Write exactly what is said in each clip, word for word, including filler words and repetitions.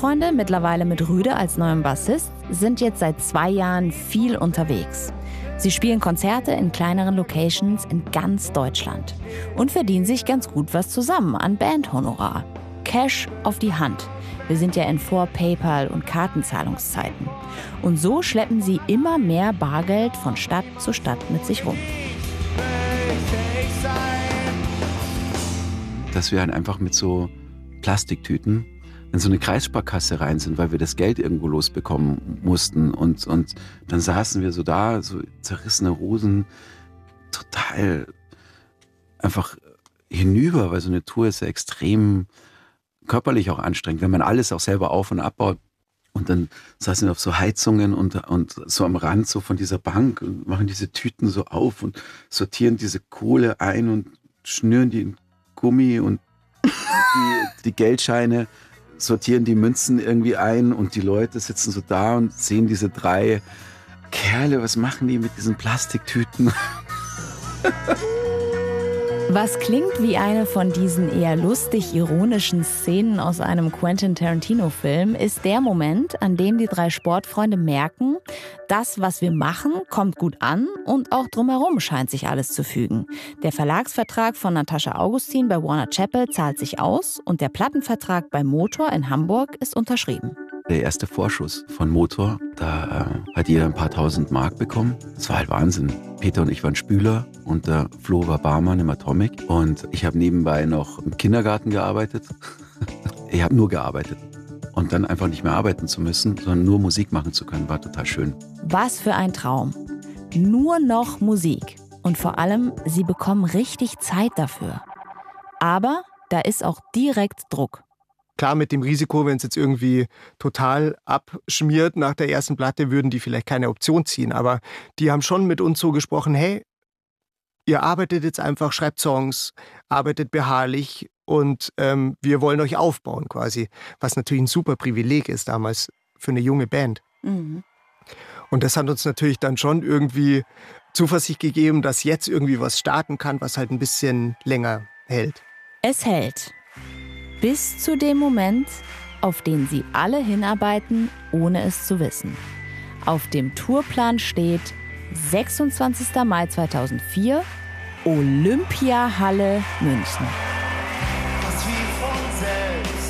Sportfreunde, mittlerweile mit Rüde als neuem Bassist, sind jetzt seit zwei Jahren viel unterwegs. Sie spielen Konzerte in kleineren Locations in ganz Deutschland und verdienen sich ganz gut was zusammen an Bandhonorar. Cash auf die Hand. Wir sind ja in Vor-, PayPal- und Kartenzahlungszeiten. Und so schleppen sie immer mehr Bargeld von Stadt zu Stadt mit sich rum. Dass wir halt einfach mit so Plastiktüten in so eine Kreissparkasse rein sind, weil wir das Geld irgendwo losbekommen mussten. Und, und dann saßen wir so da, so zerrissene Hosen, total einfach hinüber, weil so eine Tour ist ja extrem körperlich auch anstrengend, wenn man alles auch selber auf- und abbaut. Und dann saßen wir auf so Heizungen und, und so am Rand so von dieser Bank und machen diese Tüten so auf und sortieren diese Kohle ein und schnüren die in Gummi und die, die Geldscheine, sortieren die Münzen irgendwie ein und die Leute sitzen so da und sehen diese drei Kerle, was machen die mit diesen Plastiktüten? Was klingt wie eine von diesen eher lustig-ironischen Szenen aus einem Quentin Tarantino-Film, ist der Moment, an dem die drei Sportfreunde merken, das, was wir machen, kommt gut an und auch drumherum scheint sich alles zu fügen. Der Verlagsvertrag von Natascha Augustin bei Warner Chappell zahlt sich aus und der Plattenvertrag bei Motor in Hamburg ist unterschrieben. Der erste Vorschuss von Motor, da äh, hat jeder ein paar tausend Mark bekommen. Das war halt Wahnsinn. Peter und ich waren Spüler und der Flo war Barmann im Atomic. Und ich habe nebenbei noch im Kindergarten gearbeitet. Ich habe nur gearbeitet. Und dann einfach nicht mehr arbeiten zu müssen, sondern nur Musik machen zu können, war total schön. Was für ein Traum. Nur noch Musik. Und vor allem, sie bekommen richtig Zeit dafür. Aber da ist auch direkt Druck. Klar, mit dem Risiko, wenn es jetzt irgendwie total abschmiert nach der ersten Platte, würden die vielleicht keine Option ziehen. Aber die haben schon mit uns so gesprochen, hey, ihr arbeitet jetzt einfach, schreibt Songs, arbeitet beharrlich und ähm, wir wollen euch aufbauen quasi. Was natürlich ein super Privileg ist damals für eine junge Band. Mhm. Und das hat uns natürlich dann schon irgendwie Zuversicht gegeben, dass jetzt irgendwie was starten kann, was halt ein bisschen länger hält. Es hält. Bis zu dem Moment, auf den sie alle hinarbeiten, ohne es zu wissen. Auf dem Tourplan steht sechsundzwanzigster Mai zweitausendvier, Olympiahalle München. Was wie von selbst,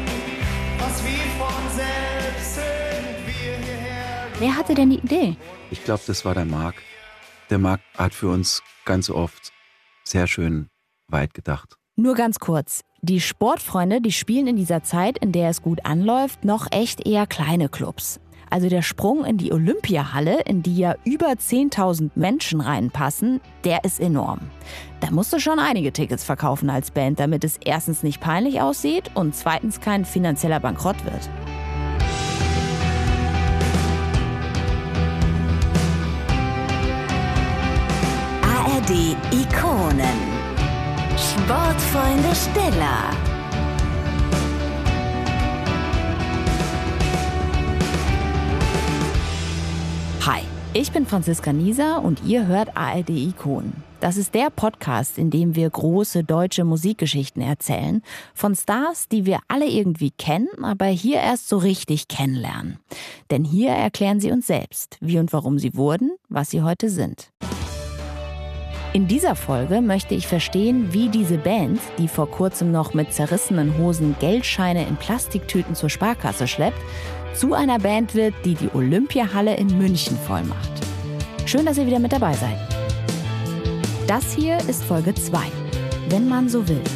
was wie von selbst sind wir hierher. Wer hatte denn die Idee? Ich glaube, das war der Marc. Der Marc hat für uns ganz oft sehr schön weit gedacht. Nur ganz kurz. Die Sportfreunde, die spielen in dieser Zeit, in der es gut anläuft, noch echt eher kleine Clubs. Also der Sprung in die Olympiahalle, in die ja über zehntausend Menschen reinpassen, der ist enorm. Da musst du schon einige Tickets verkaufen als Band, damit es erstens nicht peinlich aussieht und zweitens kein finanzieller Bankrott wird. A R D Ikonen. Sportfreunde Stiller. Hi, ich bin Franziska Nieser und ihr hört A R D Ikonen. Das ist der Podcast, in dem wir große deutsche Musikgeschichten erzählen. Von Stars, die wir alle irgendwie kennen, aber hier erst so richtig kennenlernen. Denn hier erklären sie uns selbst, wie und warum sie wurden, was sie heute sind. In dieser Folge möchte ich verstehen, wie diese Band, die vor kurzem noch mit zerrissenen Hosen Geldscheine in Plastiktüten zur Sparkasse schleppt, zu einer Band wird, die die Olympiahalle in München vollmacht. Schön, dass ihr wieder mit dabei seid. Das hier ist Folge zwei, wenn man so will.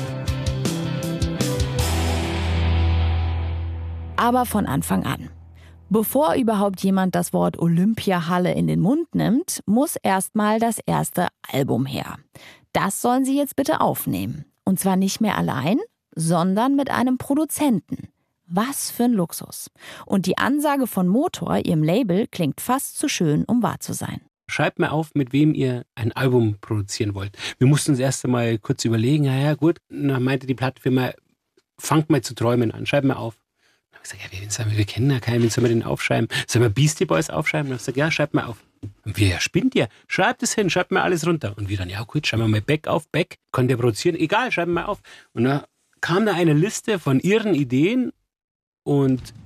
Aber von Anfang an. Bevor überhaupt jemand das Wort Olympiahalle in den Mund nimmt, muss erstmal das erste Album her. Das sollen sie jetzt bitte aufnehmen. Und zwar nicht mehr allein, sondern mit einem Produzenten. Was für ein Luxus. Und die Ansage von Motor, ihrem Label, klingt fast zu schön, um wahr zu sein. Schreibt mir auf, mit wem ihr ein Album produzieren wollt. Wir mussten uns erst einmal kurz überlegen, ja, ja gut, und dann meinte die Plattenfirma, fangt mal zu träumen an, schreibt mir auf. Dann habe ich gesagt, ja, wen sollen wir, wir kennen ja keinen, wen sollen wir denn aufschreiben? Sollen wir Beastie Boys aufschreiben? Und dann habe ich gesagt, ja, schreibt mal auf. Und wir, ja, spinnt ihr? Schreibt es hin, schreibt mir alles runter. Und wir dann, ja gut, schreiben wir mal Beck auf, Beck, kann der produzieren? Egal, schreiben wir mal auf. Und dann kam da eine Liste von ihren Ideen und